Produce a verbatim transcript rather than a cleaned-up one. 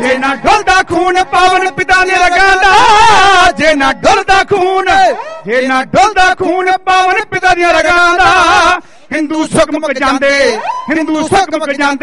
ਜੇ ਨਾ ਡੁੱਲਦਾ ਖੂਨ ਪਾਵਨ ਪਿਤਾ ਦੀਆਂ ਰਗਾਂ ਦਾ, ਜੇ ਨਾ ਡੁੱਲਦਾ ਖੂਨ, ਜੇ ਨਾ ਡੁੱਲਦਾ ਖੂਨ ਪਾਵਨ ਪਿਤਾ ਦੀਆਂ ਰਗਾਂ ਦਾ, ਹਿੰਦੂ ਸੁੱਖ ਮੁੱਕ ਜਾਂਦੇ, ਹਿੰਦੂ ਸੁੱਖ ਮੁੱਕ ਜਾਂਦੇ।